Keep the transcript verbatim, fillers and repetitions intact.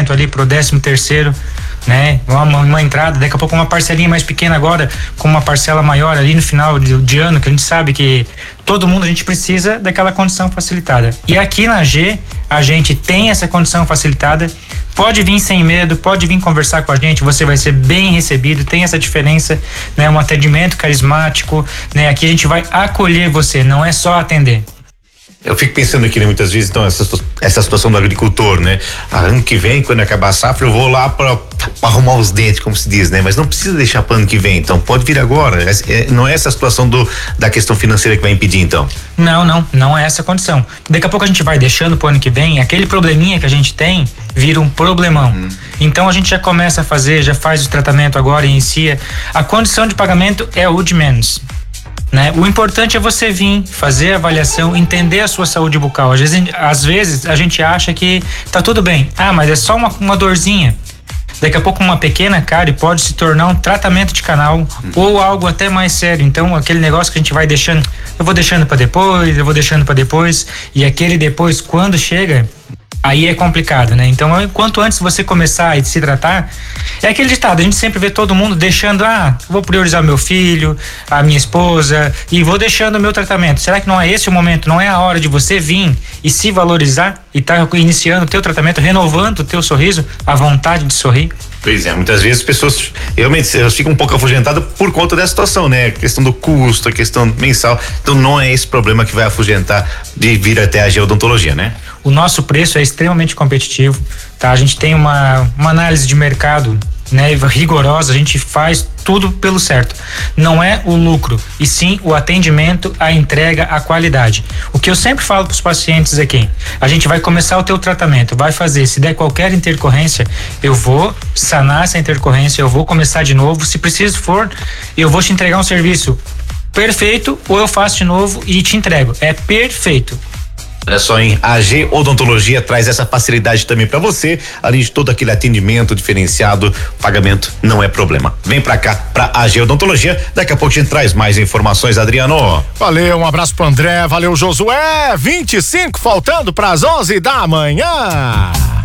complemento ali pro décimo terceiro, né? Uma, uma entrada, daqui a pouco uma parcelinha mais pequena agora, com uma parcela maior ali no final de, de ano, que a gente sabe que todo mundo, a gente precisa daquela condição facilitada. E aqui na G, a gente tem essa condição facilitada. Pode vir sem medo, pode vir conversar com a gente, você vai ser bem recebido, tem essa diferença, né? Um atendimento carismático, né? Aqui a gente vai acolher você, não é só atender. Eu fico pensando aqui, né, muitas vezes, então, essa, essa situação do agricultor, né? Ah, ano que vem, quando acabar a safra, eu vou lá para arrumar os dentes, como se diz, né? Mas não precisa deixar para ano que vem, então pode vir agora. É, não é essa situação do, da questão financeira que vai impedir, então? Não, não, não é essa a condição. Daqui a pouco a gente vai deixando pro ano que vem, aquele probleminha que a gente tem vira um problemão. Hum. Então a gente já começa a fazer, já faz o tratamento agora, inicia. A condição de pagamento é o de menos. Né? O importante é você vir, fazer a avaliação, entender a sua saúde bucal. Às vezes, às vezes a gente acha que tá tudo bem. Ah, mas é só uma, uma dorzinha. Daqui a pouco uma pequena cárie pode se tornar um tratamento de canal hum. ou algo até mais sério. Então aquele negócio que a gente vai deixando, eu vou deixando para depois, eu vou deixando para depois, e aquele depois quando chega, aí é complicado, né? Então, quanto antes você começar a se tratar, é aquele ditado, a gente sempre vê todo mundo deixando, ah, vou priorizar meu filho, a minha esposa, e vou deixando o meu tratamento. Será que não é esse o momento, não é a hora de você vir e se valorizar e tá iniciando o teu tratamento, renovando o teu sorriso, a vontade de sorrir? Pois é, muitas vezes as pessoas realmente elas ficam um pouco afugentadas por conta dessa situação, né? A questão do custo, a questão mensal. Então não é esse problema que vai afugentar de vir até a geodontologia, né? O nosso preço é extremamente competitivo, tá? A gente tem uma, uma análise de mercado, né, rigorosa, a gente faz tudo pelo certo. Não é o lucro, e sim o atendimento, a entrega, a qualidade. O que eu sempre falo para os pacientes aqui, a gente vai começar o teu tratamento, vai fazer, se der qualquer intercorrência, eu vou sanar essa intercorrência, eu vou começar de novo, se preciso for, eu vou te entregar um serviço perfeito, ou eu faço de novo e te entrego. É perfeito. Olha só, hein? A G Odontologia traz essa facilidade também para você, além de todo aquele atendimento diferenciado, pagamento não é problema. Vem pra cá, pra A G Odontologia, daqui a pouco a gente traz mais informações, Adriano. Valeu, um abraço pro André, valeu Josué, vinte e cinco faltando pras onze da manhã.